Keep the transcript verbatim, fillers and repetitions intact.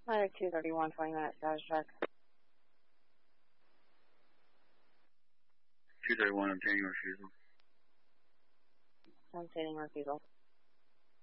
Ladder two thirty-one, twenty minutes, status check. two thirty-one, obtaining refusal. I'm stating refusal.